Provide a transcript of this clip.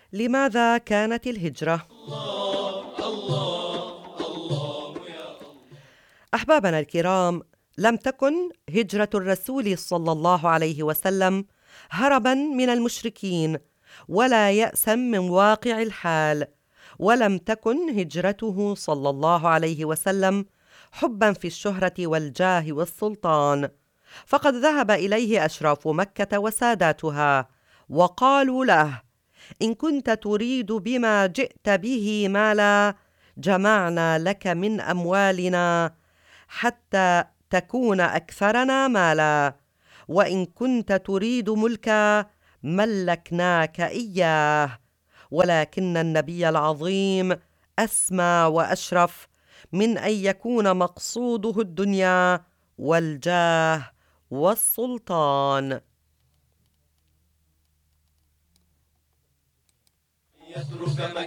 لماذا كانت الهجرة؟ أحبابنا الكرام، لم تكن هجرة الرسول صلى الله عليه وسلم هربا من المشركين ولا يأسا من واقع الحال، ولم تكن هجرته صلى الله عليه وسلم حبا في الشهرة والجاه والسلطان، فقد ذهب إليه أشراف مكة وساداتها وقالوا له: إن كنت تريد بما جئت به مالا جمعنا لك من أموالنا حتى تكون أكثرنا مالا، وإن كنت تريد ملكا ملكناك إياه. ولكن النبي العظيم أسمى وأشرف من أن يكون مقصوده الدنيا والجاه والسلطان. يترك